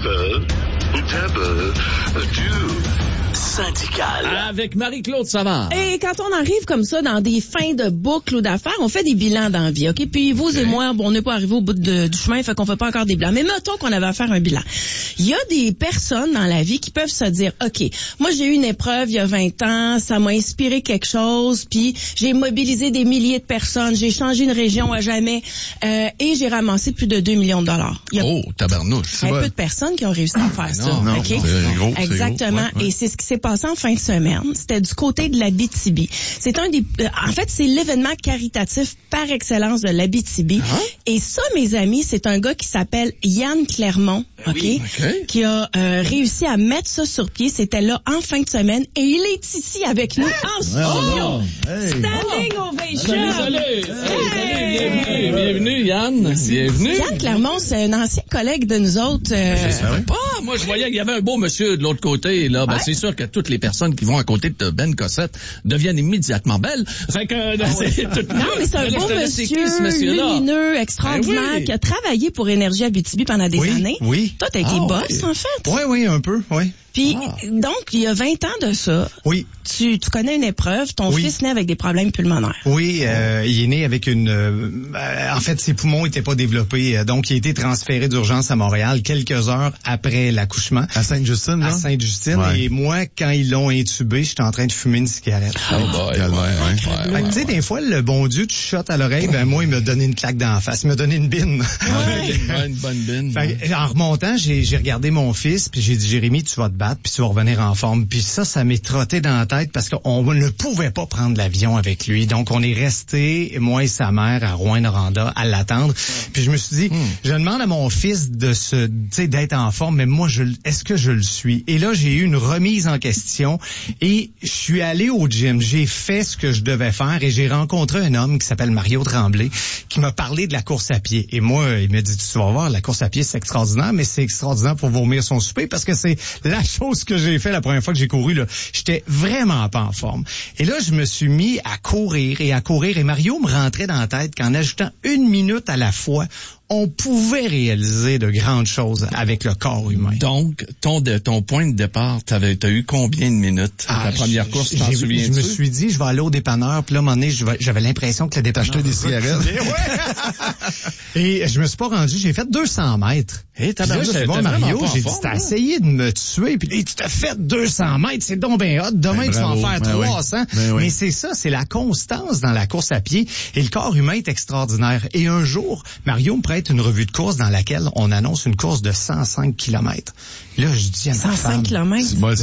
Syndical. Avec Marie-Claude Savard. Et quand on arrive comme ça dans des fins de boucle ou d'affaires, on fait des bilans dans la vie, OK? Puis vous et moi, on n'est pas arrivés au bout du chemin, fait qu'on fait pas encore des bilans. Mais mettons qu'on avait à faire un bilan. Il y a des personnes dans la vie qui peuvent se dire, OK, moi j'ai eu une épreuve il y a 20 ans, ça m'a inspiré quelque chose, puis j'ai mobilisé des milliers de personnes, j'ai changé une région à jamais, et j'ai ramassé plus de 2 millions de dollars. Il y a tabarnouche. un peu de personnes qui ont réussi à faire ça. Non, OK? c'est gros. Exactement. Ouais. Et c'est ce qui s'est passé en fin de semaine. C'était du côté de l'Abitibi. C'est en fait, c'est l'événement caritatif par excellence de l'Abitibi. Ah. Et ça, mes amis, c'est un gars qui s'appelle Yann Clermont, qui a réussi à mettre ça sur pied. C'était là en fin de semaine et il est ici avec nous en studio. Standing ovation. Salut, bienvenue Yann. Bienvenue. Yann Clermont, c'est un ancien collègue de nous autres. Moi, je voyais qu'il y avait un beau monsieur de l'autre côté. Là, c'est sûr que toutes les personnes qui vont à côté de Ben Cossette deviennent immédiatement belles. Fait que, non, mais c'est un beau monsieur lumineux, extraordinaire, qui a travaillé pour Énergie Abitibi pendant des années. Oui. Toi, t'as été boss, en fait. Oui, un peu, oui. Puis, donc, il y a 20 ans de ça. Oui. Tu connais une épreuve. Ton fils naît avec des problèmes pulmonaires. Oui, il est né avec en fait, ses poumons étaient pas développés. Donc, il a été transféré d'urgence à Montréal quelques heures après l'accouchement. À Sainte-Justine, là? À Sainte-Justine. Ouais. Et moi, quand ils l'ont intubé, j'étais en train de fumer une cigarette. Fait que, tu sais, des fois, le bon Dieu, tu chuchotes à l'oreille, moi, il m'a donné une claque d'en face. Il m'a donné une bine. Une bonne bine. Fait que, en remontant, j'ai regardé mon fils, puis j'ai dit, Jérémy, tu vas te battre, puis tu vas revenir en forme. Puis ça m'est trotté dans la tête parce qu'on ne pouvait pas prendre l'avion avec lui. Donc, on est resté, moi et sa mère, à Rouyn-Noranda, à l'attendre. Puis je me suis dit, je demande à mon fils d'être en forme, mais moi, est-ce que je le suis? Et là, j'ai eu une remise en question et je suis allé au gym. J'ai fait ce que je devais faire et j'ai rencontré un homme qui s'appelle Mario Tremblay qui m'a parlé de la course à pied. Et moi, il m'a dit, tu vas voir, la course à pied, c'est extraordinaire, mais c'est extraordinaire pour vomir son souper parce que c'est la chose que j'ai fait la première fois que j'ai couru, là. J'étais vraiment pas en forme. Et là, je me suis mis à courir. Et Mario me rentrait dans la tête qu'en ajoutant 1 minute à la fois, on pouvait réaliser de grandes choses avec le corps humain. Donc, ton point de départ, t'as eu combien de minutes? Ta première course, t'en souviens-tu? Je me suis dit, je vais aller au dépanneur, puis là, à un moment donné, j'avais l'impression que le dépanneur... T'achetais des cigarettes. Et je me suis pas rendu, j'ai fait 200 mètres. Et là, je vois Mario, j'ai dit, t'as essayé de me tuer, puis tu t'as fait 200 mètres, c'est donc bien hot. Demain, tu vas en faire 300. Mais c'est ça, c'est la constance dans la course à pied. Et le corps humain est extraordinaire. Et un jour, Mario me prête une revue de course dans laquelle on annonce une course de 105 km. Là, je dis à ma femme... 105 km?